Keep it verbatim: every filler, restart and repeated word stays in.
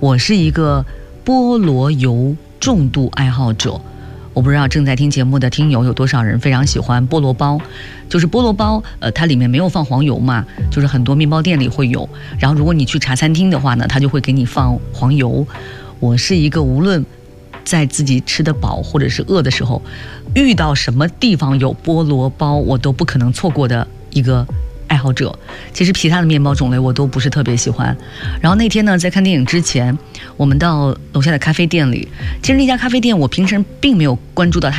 我是一个菠萝油重度爱好者。我不知道正在听节目的听友有多少人非常喜欢菠萝包，就是菠萝包，呃，它里面没有放黄油嘛，就是很多面包店里会有。然后如果你去茶餐厅的话呢，它就会给你放黄油。我是一个无论在自己吃得饱或者是饿的时候，遇到什么地方有菠萝包，我都不可能错过的一个爱好者。其实其他的面包种类我都不是特别喜欢。然后那天呢，在看电影之前，我们到楼下的咖啡店里，其实那家咖啡店我平时并没有关注到它